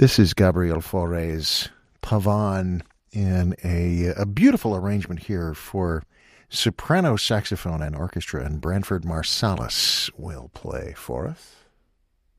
This is Gabriel Fauré's Pavane in a beautiful arrangement here for soprano saxophone and orchestra, and Branford Marsalis will play for us.